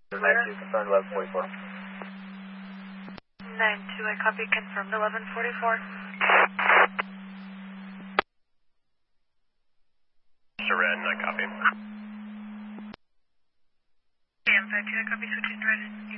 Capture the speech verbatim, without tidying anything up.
nine two, confirmed eleven forty-four. nine two, I copy, confirmed eleven forty-four. Seren, I copy. M five two, I copy, switching right in.